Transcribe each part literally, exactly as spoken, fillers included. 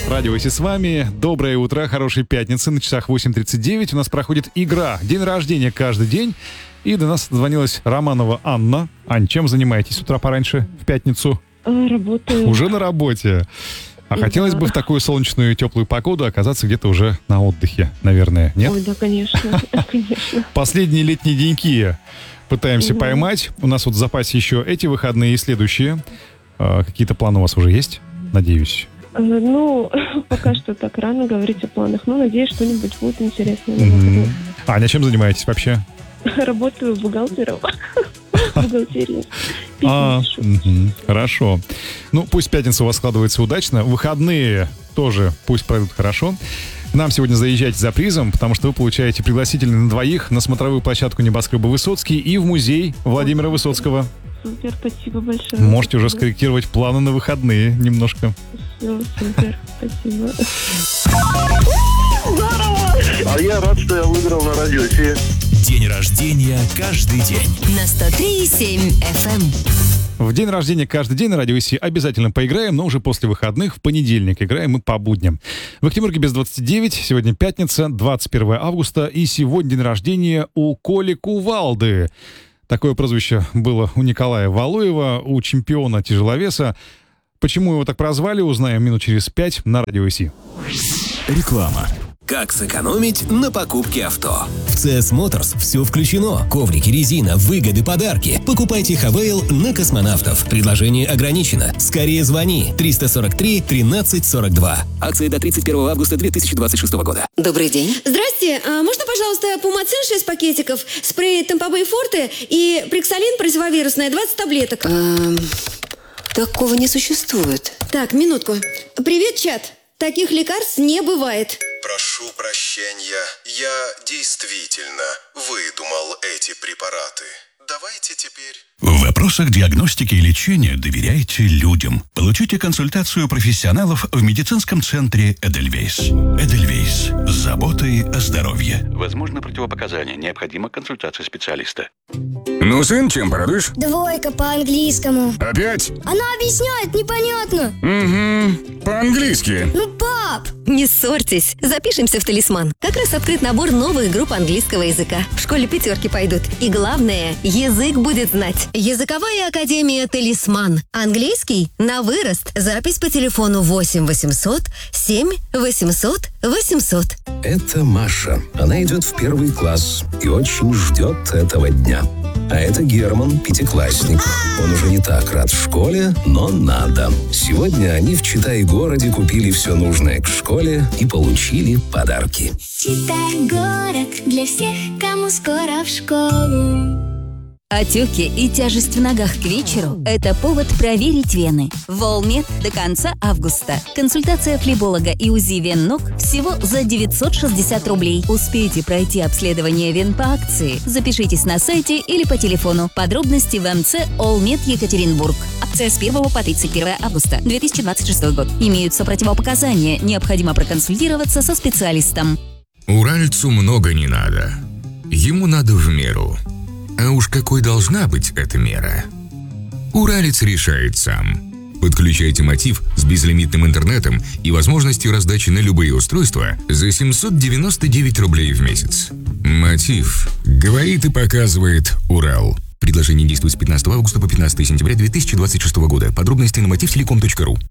Радио Си с вами. Доброе утро, хорошей пятницы. На часах восемь тридцать девять у нас проходит игра «День рождения каждый день». И до нас дозвонилась Романова Анна. Ань, чем занимаетесь с утра пораньше в пятницу? Работаю. Уже на работе. А да. Хотелось бы в такую солнечную и теплую погоду оказаться где-то уже на отдыхе, наверное, нет? Ой, да, конечно, конечно. Последние летние деньки пытаемся угу. поймать. У нас вот в запасе еще эти выходные и следующие. А, какие-то планы у вас уже есть? Надеюсь. Ну, пока что так рано говорить о планах. Но надеюсь, что-нибудь будет интересное. Mm-hmm. Аня, чем занимаетесь вообще? Работаю бухгалтером. Бухгалтерия. А, угу, хорошо. Ну, пусть пятница у вас складывается удачно. Выходные тоже пусть пройдут хорошо. Нам сегодня заезжайте за призом, потому что вы получаете пригласительный на двоих на смотровую площадку небоскреба Высоцкий и в музей Владимира Высоцкого. Супер, спасибо большое. Можете уже скорректировать планы на выходные немножко. Все, супер, спасибо. Здорово! А я рад, что я выиграл на радио Си. День рождения каждый день. На сто три и семь эф эм. В день рождения каждый день на радио Си обязательно поиграем, но уже после выходных, в понедельник играем мы по будням. В Октябрьке без двадцати девять, сегодня пятница, двадцать первое августа, и сегодня день рождения у Коли Кувалды. Такое прозвище было у Николая Валуева, у чемпиона тяжеловеса. Почему его так прозвали, узнаем минут через пять на радио Си. Реклама. Как сэкономить на покупке авто? В си эс Motors все включено. Коврики, резина, выгоды, подарки. Покупайте Хавейл на Космонавтов. Предложение ограничено. Скорее звони. триста сорок три тринадцать сорок два. Акции до тридцать первого августа две тысячи двадцать шестого года. Добрый день. Здрасте. А можно, пожалуйста, Пумацин шесть пакетиков, спрей Темпобей Форте и Приксалин противовирусная двадцать таблеток? Эм, такого не существует. Так, минутку. Привет, чат. Таких лекарств не бывает. Прошу прощения, я действительно выдумал эти препараты. Давайте теперь... В вопросах диагностики и лечения доверяйте людям. Получите консультацию профессионалов в медицинском центре Эдельвейс. Эдельвейс. С заботой о здоровье. Возможно, противопоказания. Необходима консультация специалиста. Ну, сын, чем порадуешь? Двойка по английскому. Опять? Она объясняет непонятно. Угу, по-английски. Ну, пап! Не ссорьтесь, запишемся в «Талисман». Как раз открыт набор новых групп английского языка. В школе пятерки пойдут. И главное, язык будет знать. Языковая академия «Талисман». Английский на вырост. Запись по телефону восемь восемьсот семь восемьсот восемьсот. Это Маша. Она идет в первый класс и очень ждет этого дня. А это Герман, пятиклассник. Он уже не так рад в школе, но надо. Сегодня они в Читай-городе купили все нужное к школе и получили подарки. Читай-город для всех, кому скоро в школу. Отеки и тяжесть в ногах к вечеру – это повод проверить вены. Волмед до конца августа. Консультация флеболога и УЗИ вен ног всего за девятьсот шестьдесят рублей. Успейте пройти обследование вен по акции. Запишитесь на сайте или по телефону. Подробности в эм цэ Олмед Екатеринбург. Акция с первого по тридцать первое августа две тысячи двадцать шестой год. Имеются противопоказания. Необходимо проконсультироваться со специалистом. Уральцу много не надо. Ему надо в меру. А уж какой должна быть эта мера? Уралец решает сам. Подключайте Мотив с безлимитным интернетом и возможностью раздачи на любые устройства за семьсот девяносто девять рублей в месяц. Мотив. Говорит и показывает Урал. Предложение действует с пятнадцатого августа по пятнадцатое сентября две тысячи двадцать шестого года. Подробности на мотив телеком точка ру.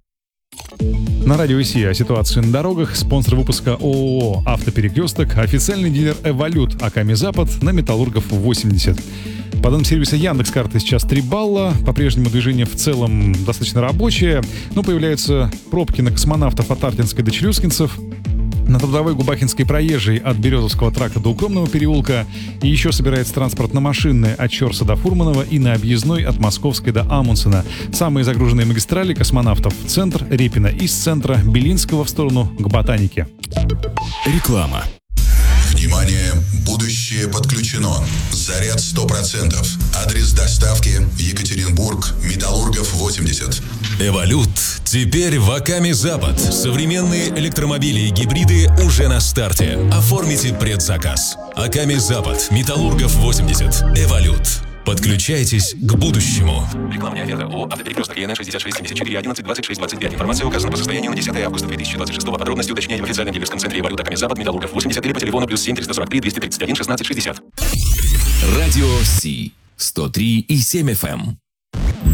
На радио Си о ситуации на дорогах. Спонсор выпуска ООО «Автоперекресток», официальный дилер «Эволют» Аками Запад на Металлургов восемьдесят. По данным сервиса Яндекс.Карты сейчас три балла. По-прежнему движение в целом достаточно рабочее. Но появляются пробки на Космонавтов от Артинской до Челюскинцев. На трудовой Губахинской проезжей от Березовского трака до Укромного переулка. И еще собирается транспорт на машинной от Чорса до Фурманова и на объездной от Московской до Амундсена. Самые загруженные магистрали Космонавтов в центр, Репина из центра, Белинского в сторону к Ботанике. Реклама. Внимание! Будущее подключено. Заряд сто процентов. Адрес доставки Екатеринбург, Металлургов восемьдесят. Эволют. Теперь в Аками Запад. Современные электромобили и гибриды уже на старте. Оформите предзаказ. Аками Запад, Металлургов восемьдесят. Эволют. Подключайтесь к будущему. Рекламная оферта ООО «Автоперекресток» ЕН шестьдесят шесть семьдесят четыре одиннадцать двадцать шесть двадцать пять. Информация указана по состоянию на десятое августа две тысячи двадцать шестого. Подробности уточняйте в официальном дилерском центре «Эволют» Камень-Запад, Металлургов восемьдесят или по телефону плюс семь триста сорок три двести тридцать один шестнадцать шестьдесят. Радио Си сто три и семь эф эм.